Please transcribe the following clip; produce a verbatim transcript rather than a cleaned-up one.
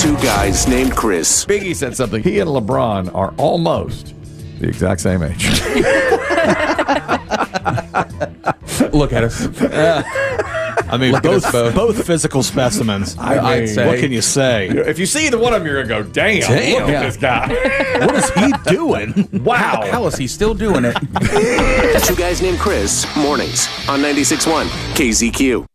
Two guys named Chris. Biggie said something. He and LeBron are almost the exact same age. Look at us. Uh, I mean, both, both both physical specimens. I I'd mean, say. What can you say? If you see either one of them, you're going to go, damn, Damn. look at this guy. What is he doing? Wow. How is he still doing it? Two guys named Chris, mornings on ninety-six point one K Z Q.